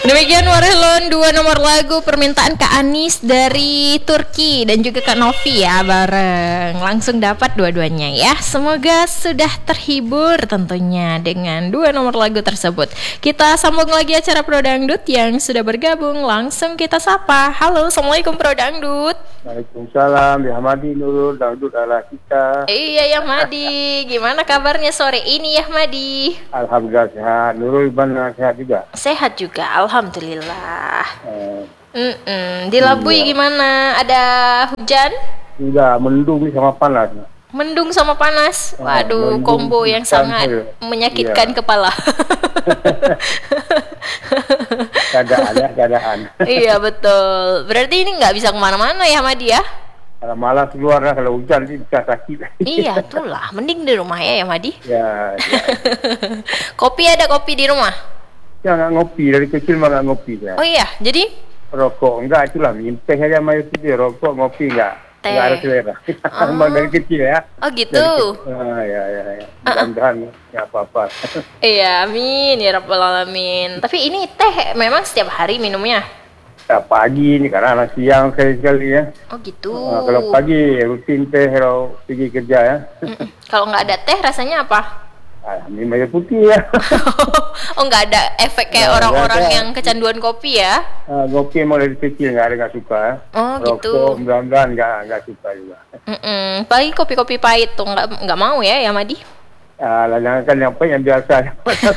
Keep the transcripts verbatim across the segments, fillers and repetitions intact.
Demikian Warhelon, dua nomor lagu permintaan Kak Anis dari Turki dan juga Kak Novi ya, bareng. Langsung dapat dua-duanya ya. Semoga sudah terhibur tentunya dengan dua nomor lagu tersebut. Kita sambung lagi acara Pro Dangdut yang sudah bergabung. Langsung kita sapa. Halo, Assalamualaikum Pro Dangdut. Waalaikumsalam, ya Madi Nurul, Dangdut ala kita. Iya ya Madi, gimana kabarnya sore ini ya Madi? Alhamdulillah sehat, Nurul Iban sehat juga. Sehat juga, alhamdulillah. Eh, Mm-mm. Di Labui iya. gimana? Ada hujan? Enggak, mendung sama panas. Mendung sama panas. Ah, Waduh, mendung kombo yang hitam sangat saja. menyakitkan Iya. kepala. Keadaan ya, keadaan. Iya betul. Berarti ini nggak bisa kemana-mana ya Madi ya? Kalau malas keluar lah, kalau hujan sih bisa sakit. Iya, itulah. Mending di rumah ya ya Madi. Ya, ya. Kopi ada kopi di rumah? Ya nggak ngopi, dari kecil mah nggak ngopi ya. Oh iya, jadi Rokok enggak, itulah minum teh aja mayoritas, rokok ngopi enggak. Teh. Enggak ada selera. Oh. Emang dari kecil ya. oh gitu. Dari kecil. Ah, ya, ya, ya. Mudah-mudahan ya apa-apa. Iya, amin ya rabbal alamin. Tapi ini teh memang setiap hari minumnya? Ya, pagi ini karena anak siang sekali-sekali ya. Oh gitu. Ah, kalau pagi rutin teh kalau pergi kerja ya. Mm-mm. Kalau nggak ada teh rasanya apa? Ah, minum air putih ya. Oh nggak ada efek kayak Nggak orang-orang ada. yang kecanduan kopi ya? Ah, ngopi emang dari kecil nggak ada nggak suka. Ya. Oh gitu. Rokok mudah-mudahan nggak nggak suka juga. Mm-mm. Pagi kopi-kopi pahit tuh nggak nggak mau ya ya Madi? Ah, kan yang apa yang biasa.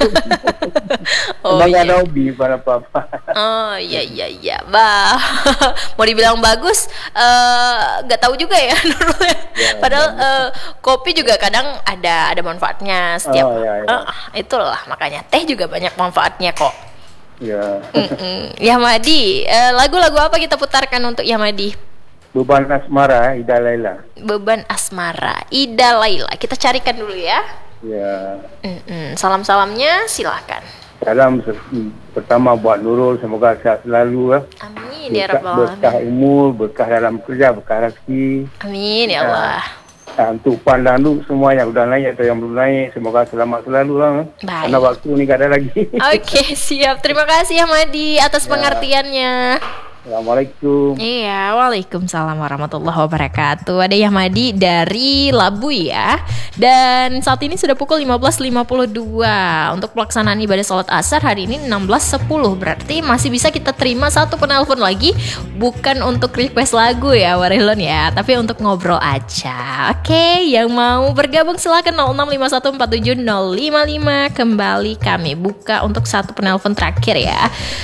Oh Emang nggak iya. ada hobi pada apa-apa. Oh iya iya iya. Bah, mau dibilang bagus, eh, nggak tahu juga ya. Nurul ya. Ya, Padahal eh, kopi juga kadang ada ada manfaatnya setiap. Oh, iya, iya. Eh, itulah makanya teh juga banyak manfaatnya kok. Ya. Mm-mm. Yamadi, eh, lagu-lagu apa kita putarkan untuk Yamadi? Beban asmara Ida Laila. Beban Asmara, Ida Laila. Kita carikan dulu ya. Ya. Mm-mm. Salam-salamnya silahkan. Salam se- pertama buat Nurul, semoga sehat selalu ya. Amin ya Berkah, rabbal berkah alamin. umur, berkah dalam kerja, berkah rezeki. Amin ya Allah. Nah, untuk pandang lu semua yang udah naik atau yang belum naik, semoga selamat selalu lah. Baik. Karena waktu ini gak ada lagi. Oke, siap. Terima kasih Yamadi atas Ya. pengertiannya. Assalamualaikum. Iya, waalaikumsalam warahmatullahi wabarakatuh. Ada Yahmadi dari Labui ya. Dan saat ini sudah pukul lima belas lima puluh dua. Untuk pelaksanaan ibadah sholat asar hari ini enam belas sepuluh. Berarti masih bisa kita terima satu penelpon lagi. Bukan untuk request lagu ya Warilon ya, tapi untuk ngobrol aja. Oke, yang mau bergabung silakan nol enam lima satu empat tujuh nol lima lima. Kembali kami buka untuk satu penelpon terakhir ya.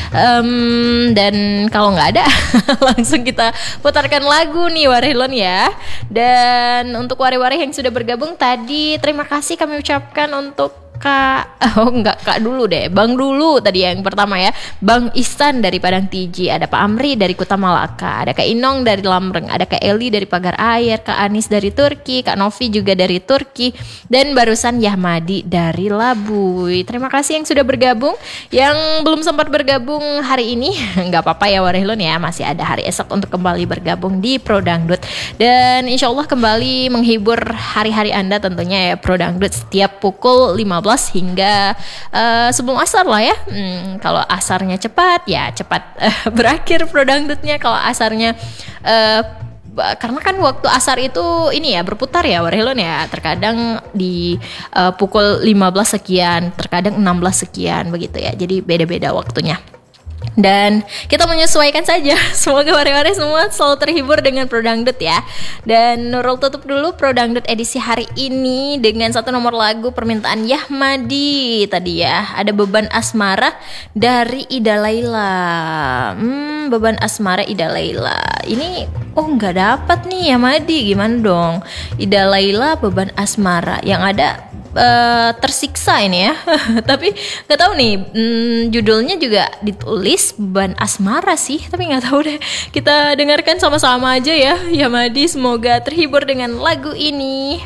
Em, dan kalau nggak ada langsung kita putarkan lagu nih Warilon ya. Dan untuk wari-wari yang sudah bergabung tadi, terima kasih kami ucapkan untuk Kak, oh enggak Kak dulu deh, Bang dulu tadi yang pertama ya. Bang Ihsan dari Padang Tiji, ada Pak Amri dari Kuta Malaka, ada Kak Inong dari Lamreng, ada Kak Eli dari Pagar Air, Kak Anis dari Turki, Kak Novi juga dari Turki, dan barusan Yahmadi dari Labui. Terima kasih yang sudah bergabung. Yang belum sempat bergabung hari ini nggak apa-apa ya Warilun ya, masih ada hari esok untuk kembali bergabung di Pro Dangdut. Dan insya Allah kembali menghibur hari-hari Anda tentunya ya Pro Dangdut setiap pukul lima belas hingga uh, sebelum asar lah ya. Hmm, kalau asarnya cepat ya cepat uh, berakhir Pro Dangdutnya. Kalau asarnya uh, karena kan waktu asar itu ini ya berputar ya Warilun ya, terkadang di uh, pukul lima belas sekian, terkadang enam belas sekian begitu ya, jadi beda-beda waktunya. Dan kita menyesuaikan saja. Semoga wari-wari semua selalu terhibur dengan Pro Dangdut ya. Dan Nurul tutup dulu Pro Dangdut edisi hari ini dengan satu nomor lagu permintaan Yahmadi tadi ya. Ada Beban Asmara dari Ida Laila. Hmm, Beban Asmara Ida Laila. Ini oh nggak dapat nih Yahmadi, gimana dong? Ida Laila Beban Asmara. Yang ada Uh, tersiksa ini ya. Tapi nggak tahu nih, hmm, judulnya juga ditulis Beban Asmara sih, tapi nggak tahu deh. Kita dengarkan sama-sama aja ya Yamadi, semoga terhibur dengan lagu ini.